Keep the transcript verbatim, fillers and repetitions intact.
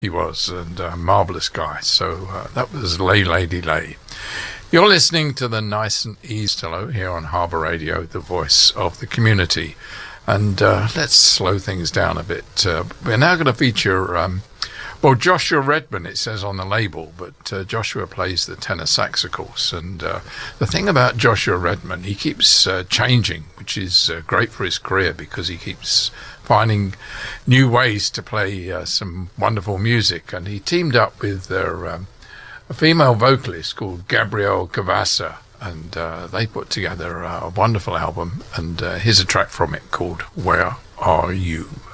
He was, and a marvellous guy. So uh, that was Lay Lady Lay. You're listening to the Nice and Easy Hello here on Harbour Radio, the voice of the community. And uh, let's slow things down a bit. Uh, we're now going to feature, um, well, Joshua Redman, it says on the label, but uh, Joshua plays the tenor sax, of course. And uh, the thing about Joshua Redman, he keeps uh, changing, which is uh, great for his career because he keeps finding new ways to play uh, some wonderful music. And he teamed up with their, um, a female vocalist called Gabrielle Cavassa, and uh, they put together a wonderful album, and uh, here's a track from it called Where Are You?